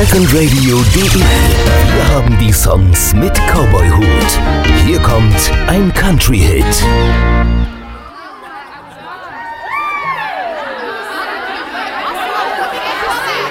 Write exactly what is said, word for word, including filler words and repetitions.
secondradio punkt de. Wir haben die Songs mit Cowboy-Hut. Hier kommt ein Country-Hit.